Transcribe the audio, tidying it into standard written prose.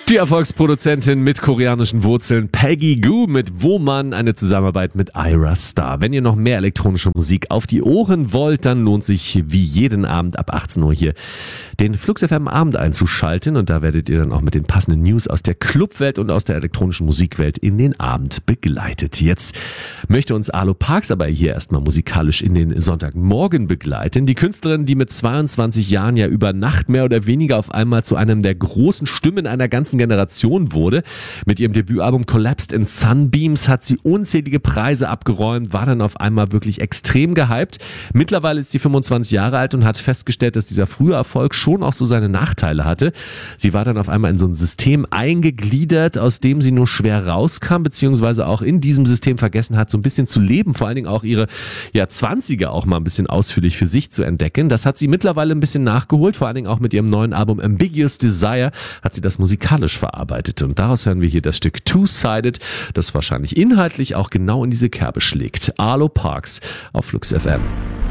Die Erfolgsproduzentin mit koreanischen Wurzeln Peggy Gou mit Woman, eine Zusammenarbeit mit Ira Star. Wenn ihr noch mehr elektronische Musik auf die Ohren wollt, dann lohnt sich wie jeden Abend ab 18 Uhr hier den Flux FM Abend einzuschalten und da werdet ihr dann auch mit den passenden News aus der Clubwelt und aus der elektronischen Musikwelt in den Abend begleitet. Jetzt möchte uns Arlo Parks aber hier erstmal musikalisch in den Sonntagmorgen begleiten. Die Künstlerin, die mit 22 Jahren ja über Nacht mehr oder weniger auf einmal zu einem der großen Stimmen einer ganzen Generation wurde. Mit ihrem Debütalbum Collapsed in Sunbeams hat sie unzählige Preise abgeräumt, war dann auf einmal wirklich extrem gehypt. Mittlerweile ist sie 25 Jahre alt und hat festgestellt, dass dieser frühe Erfolg schon auch so seine Nachteile hatte. Sie war dann auf einmal in so ein System eingegliedert, aus dem sie nur schwer rauskam, beziehungsweise auch in diesem System vergessen hat, so ein bisschen zu leben, vor allen Dingen auch ihre 20er auch mal ein bisschen ausführlich für sich zu entdecken. Das hat sie mittlerweile ein bisschen nachgeholt, vor allen Dingen auch mit ihrem neuen Album Ambiguous Desire hat sie das musikalisch verarbeitet. Und daraus hören wir hier das Stück Two-Sided, das wahrscheinlich inhaltlich auch genau in diese Kerbe schlägt. Arlo Parks auf Flux FM.